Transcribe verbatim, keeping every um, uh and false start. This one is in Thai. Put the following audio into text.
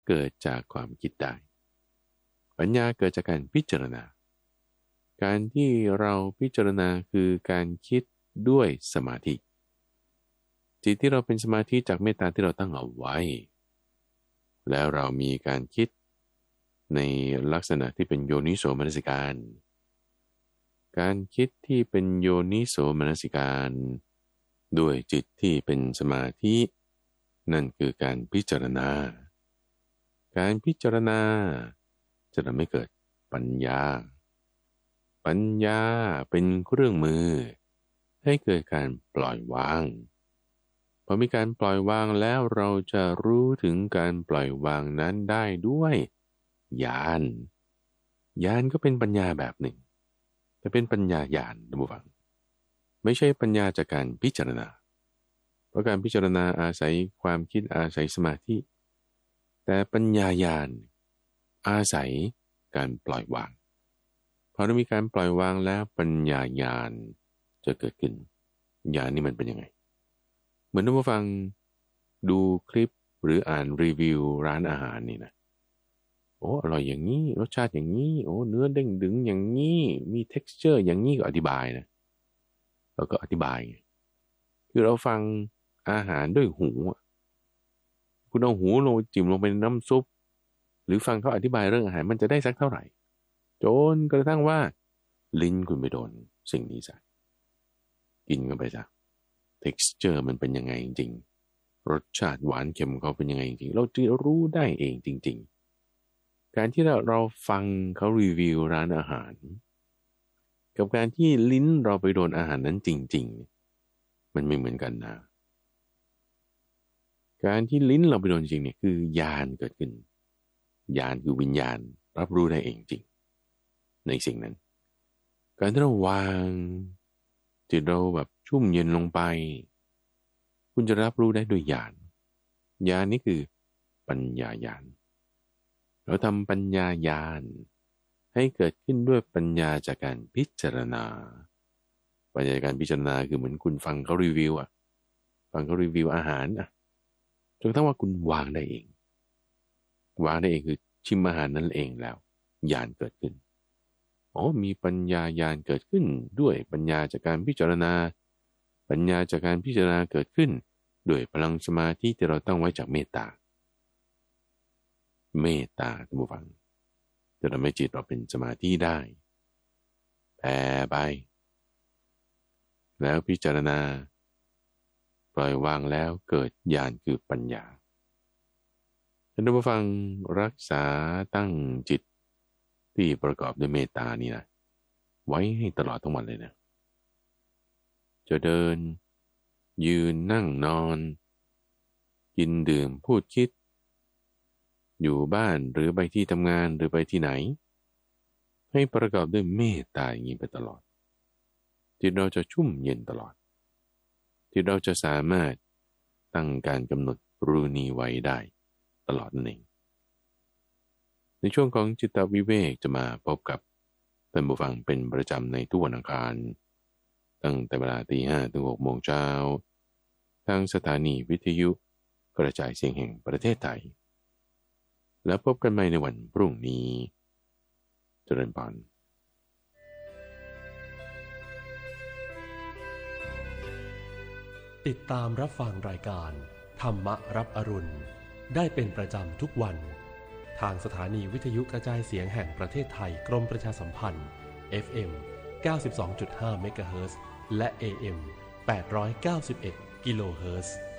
เกิดจากความคิดได้ปัญญาเกิดจากการพิจารณาการที่เราพิจารณาคือการคิดด้วยสมาธิจิตที่เราเป็นสมาธิจากเมตตาที่เราตั้งเอาไว้แล้วเรามีการคิดในลักษณะที่เป็นโยนิโสมนสิการการคิดที่เป็นโยนิโสมนสิการด้วยจิตที่เป็นสมาธินั่นคือการพิจารณาการพิจารณาจะทำให้เกิดปัญญาปัญญาเป็นเครื่องมือให้เกิดการปล่อยวางพอมีการปล่อยวางแล้วเราจะรู้ถึงการปล่อยวางนั้นได้ด้วยญาณญาณก็เป็นปัญญาแบบหนึ่งแต่เป็นปัญญาญาณนะบุฟังไม่ใช่ปัญญาจากการพิจารณาเพราะการพิจารณาอาศัยความคิดอาศัยสมาธิแต่ปัญญาญาณอาศัยการปล่อยวางพอได้มีการปล่อยวางแล้วปัญญาญาณจะเกิดขึ้นญาณนี่มันเป็นยังไงเหมือนท่านผู้ฟังดูคลิปหรืออ่านรีวิวร้านอาหารนี่นะโอ้อร่อยอย่างนี้รสชาติอย่างนี้โอ้เนื้อเด้งดึงอย่างนี้มี texture อย่างนี้ก็อธิบายนะแล้วก็อธิบายคือเราฟังอาหารด้วยหูคุณเอาหูลงจิ้มลงไปในน้ำซุปหรือฟังเขาอธิบายเรื่องอาหารมันจะได้สักเท่าไหร่จนกระทั่งว่าลิ้นคุณไปโดนสิ่งนี้ซะกินกันไปซะ texture มันเป็นยังไงจริงๆรสชาติหวานเค็มเขาเป็นยังไงจริงๆเราจะรู้ได้เองจริงๆการที่เราเราฟังเขารีวิวร้านอาหารกับการที่ลิ้นเราไปโดนอาหารนั้นจริงๆมันไม่เหมือนกันนะการที่ลิ้นเราไปโดนจริงเนี่ยคือญาณเกิดขึ้นญาณคือวิญญาณรับรู้ได้เองจริงในสิ่งนั้นการที่เราวางจิตเราแบบชุ่มเย็นลงไปคุณจะรับรู้ได้ด้วยญาณญาณนี่คือปัญญาญาณเราทำปัญญาญาณให้เกิดขึ้นด้วยปัญญาจากการพิจารณาปัญญาจากการพิจารณาคือเหมือนคุณฟังเขารีวิวอ่ะฟังเขารีวิวอาหารอ่ะจนกระทั่งว่าคุณวางได้เองวางได้เองคือชิมอาหารนั่นเองแล้วญาณเกิดขึ้นอ๋อมีปัญญาญาณเกิดขึ้นด้วยปัญญาจากการพิจารณาปัญญาจากการพิจารณาเกิดขึ้นด้วยพลังสมาธิที่เราตั้งไว้จากเมตตาเมตตาท่านผู้ฟังจะทำให้จิตเราเป็นสมาธิได้แผ่ไปแล้วพิจารณาปล่อยวางแล้วเกิดญาณคือปัญญาท่านผู้ฟังรักษาตั้งจิตที่ประกอบด้วยเมตตานี่นะไว้ให้ตลอดทั้งวันเลยนะจะเดินยืนนั่งนอนกินดื่มพูดคิดอยู่บ้านหรือไปที่ทำงานหรือไปที่ไหนให้ประกอบด้วยเมตตาอย่างนี้ไปตลอดจิตเราจะชุ่มเย็นตลอดจิตเราจะสามารถตั้งการกำหนดรู้นี้ไว้ได้ตลอดนั่นเองในช่วงของจิตวิเวกจะมาพบกับท่านผู้ฟังเป็นประจำในทุกวันอังคารตั้งแต่เวลาตีห้าถึงหกโมงเช้าทางสถานีวิทยุกระจายเสียงแห่งประเทศไทยแล้วพบกันใหม่ในวันพรุ่งนี้เจริญพรติดตามรับฟังรายการธรรมรับอรุณได้เป็นประจำทุกวันทางสถานีวิทยุกระจายเสียงแห่งประเทศไทยกรมประชาสัมพันธ์ เอฟ เอ็ม เก้าสิบสองจุดห้า เมกะเฮิรตซ์และ เอ เอ็ม แปดร้อยเก้าสิบเอ็ด กิโลเฮิรตซ์